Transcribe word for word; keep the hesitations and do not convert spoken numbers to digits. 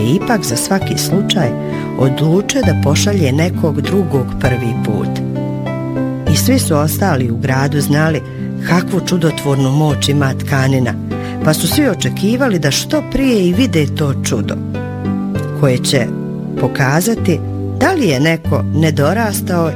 je ipak za svaki slučaj odlučio da pošalje nekog drugog prvi put. I svi su ostali u gradu znali kakvu čudotvornu moć ima tkanina, pa su svi očekivali da što prije i vide to čudo, koje će pokazati da li je neko nedorastao